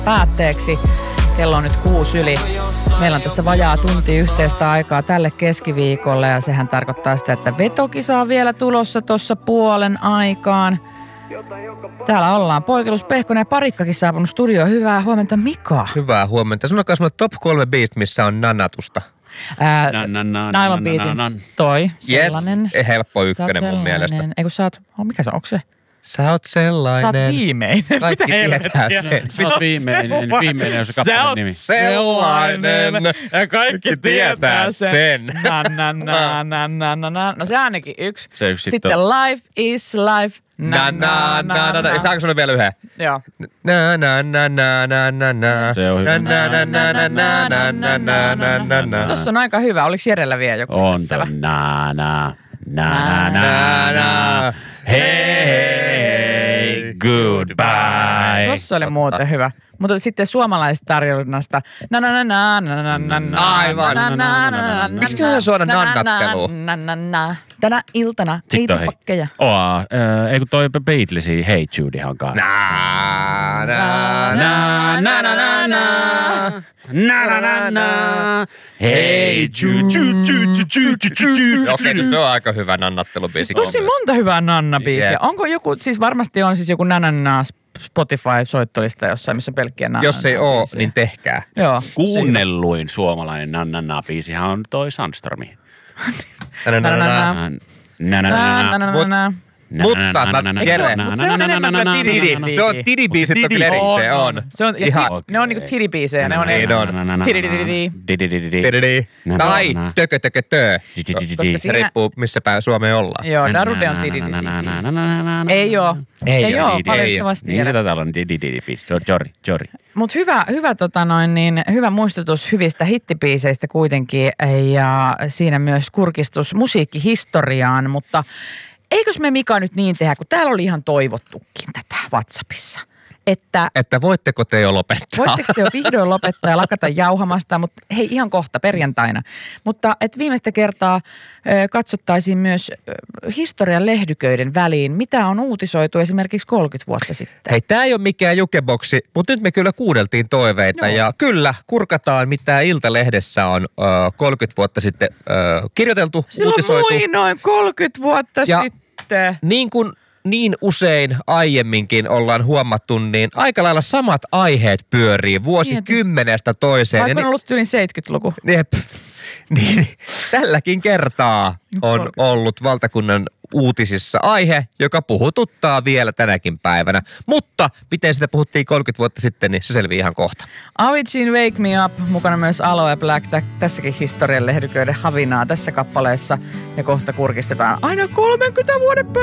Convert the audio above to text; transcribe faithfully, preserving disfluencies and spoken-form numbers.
päätteeksi. Kello on nyt kuusi yli. Meillä on tässä vajaa tunti yhteistä aikaa tälle keskiviikolle ja sehän tarkoittaa sitä, että vetokisa on vielä tulossa tuossa puolen aikaan. Täällä ollaan. Poikelus, Pehkonen ja Parikkakin saapunut studioon. Hyvää huomenta, Mika. Hyvää huomenta. Sanokaa sinulle top kolme biist, missä on nanatusta. Ää, Nylon Beatin toi, sellainen. Yes, helppo ykkönen mun mielestä. Ei kun sä oot, oh, mikä se on, onko se? Sä oot sellainen. Sä oot viimeinen. Kaikki tietää sen. Sä oot viimeinen, viimeinen on se kappaleen nimi. Sellainen. Ja kaikki tietää sen. sen. Na, na, na, na, na, na, na. No se ainakin yksi. Se yksi sitten on. Life is life. Na, na, na, na, na. Saanko sanoa vielä yhden? Joo. Na, na, na, na, na, na, na. Se on hyvä. Na, na, na, na, na, na, na, na, na, na, na. Tossa on aika hyvä. Oliko Jerellä vielä joku? On to na, na, na, na, na. Hei, hei, goodbye. Tossa oli muuten hyvä. Mutta sitten suomalaisesta tarjonnasta. Na na na na na na na na. Aivan. Miksiköhän se on nannattelu? Na na na. Tänä iltana liitupakkeja. Oa, ei kun toi Beatlesin Hey Judyhan kanssa. Na na Na na na na na. Na na na na. Hey Judy. Okei, se on aika hyvä nannattelubiisi. Tosi monta hyvää nanna-biisiä. Onko joku, siis varmasti on siis joku nanana Spotify-soittolista jossain, missä on pelkkiä nanna. Jos ei oo, niin tehkää. Joo. Kuunnelluin suomalainen nanna-biisihän on toi Sandstormi. Mutta mä Jere. Se on enemmän kuin Tidi. Se on Tidi-biisit on kyllä erikseen, on. Se on, ne on niinku Tidi-biisejä. Ne on Tidi-didi. Tai tökö tökö tö. Se riippuu missä päin Suomeen ollaan. Joo, Darude on Tidi-didi. Ei oo. Ei oo, valitettavasti. Niin se täällä on Tidi-didi-biisi. Se on Jori, Jori. Mut hyvä, hyvä, tota noin, niin, hyvä muistutus hyvistä hittibiiseistä kuitenkin ja siinä myös kurkistus musiikkihistoriaan, mutta eikös me Mika nyt niin tehdä, kun täällä oli ihan toivottukin tätä WhatsAppissa, että... Että voitteko te jo lopettaa? Voitteko te jo vihdoin lopettaa ja lakata jauhamasta, mutta hei ihan kohta perjantaina. Mutta että viimeistä kertaa ö, katsottaisiin myös ö, historian lehdyköiden väliin, mitä on uutisoitu esimerkiksi kolmekymmentä vuotta sitten. Hei, tää ei ole mikään jukeboksi, mutta nyt me kyllä kuunneltiin toiveita Joo. ja kyllä kurkataan, mitä Iltalehdessä on ö, kolmekymmentä vuotta sitten ö, kirjoiteltu, Silloin uutisoitu. mui noin kolmekymmentä vuotta ja sitten. Niin kuin niin usein aiemminkin ollaan huomattu, niin aika lailla samat aiheet pyörii vuosikymmenestä toiseen. Vaikka on niin, ollut yli seitsemänkymmentäluku. Jep, niin tälläkin kertaa on ollut valtakunnan uutisissa aihe, joka puhututtaa vielä tänäkin päivänä. Mutta miten sitä puhuttiin kolmekymmentä vuotta sitten, niin se selvii ihan kohta. Avicii Wake Me Up, mukana myös Aloe Black, tässäkin historian lehdyköiden havinaa tässä kappaleessa. Ja kohta kurkistetaan aina kolmenkymmenen vuoden